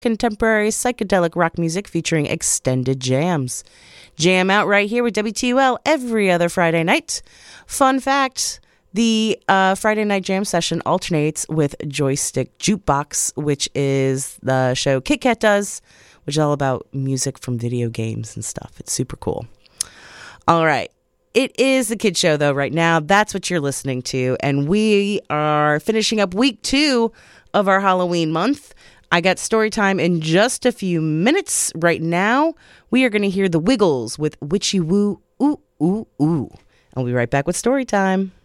contemporary psychedelic rock music featuring extended jams. Jam out right here with WTUL every other Friday night. Fun fact, the Friday night jam session alternates with Joystick Jukebox, which is the show Kit Kat does, which is all about music from video games and stuff. It's super cool. All right. It is the Kid Show, though, right now. That's what you're listening to. And we are finishing up week 2 of our Halloween month. I got story time in just a few minutes. Right now, we are going to hear the Wiggles with Witchy Woo, Ooh, Ooh, Ooh. I'll be right back with story time.